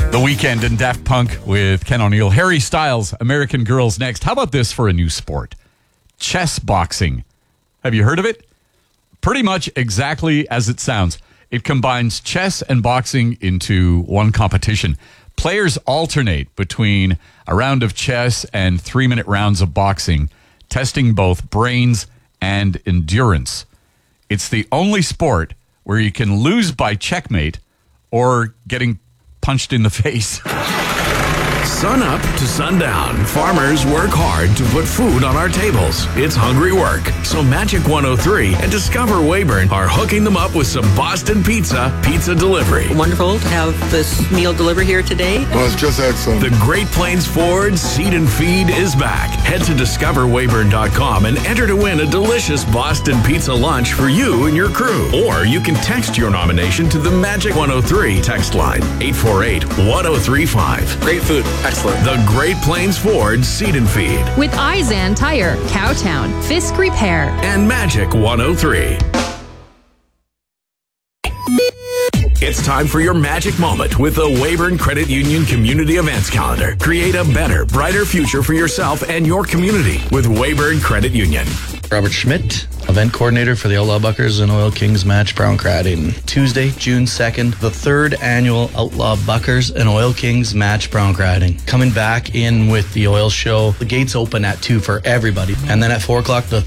The Weeknd and Daft Punk with Ken O'Neill. Harry Styles, American Girls next. How about this for a new sport? Chess boxing. Have you heard of it? Pretty much exactly as it sounds. It combines chess and boxing into one competition. Players alternate between a round of chess and 3-minute rounds of boxing, testing both brains and endurance. It's the only sport where you can lose by checkmate or getting punched in the face. Sun up to sundown, farmers work hard to put food on our tables. It's hungry work. So Magic 103 and Discover Weyburn are hooking them up with some Boston pizza delivery. Wonderful to have this meal delivered here today. Well, it's just excellent. The Great Plains Ford Seed and Feed is back. Head to discoverweyburn.com and enter to win a delicious Boston pizza lunch for you and your crew. Or you can text your nomination to the Magic 103 text line, 848-1035. Great food. Excellent. The Great Plains Ford Seed and Feed. With Izan Tire, Cowtown, Fisk Repair, And Magic 103. It's time for your magic moment with the Weyburn Credit Union Community Events Calendar. Create a better, brighter future for yourself and your community with Weyburn Credit Union. Robert Schmidt, event coordinator for the Outlaw Buckers and Oil Kings match, Brown Crading. Tuesday, June 2nd, the 3rd annual Outlaw Buckers and Oil Kings match, Brown Crading. Coming back in with the oil show. The gates open at 2 for everybody. And then at 4 o'clock, the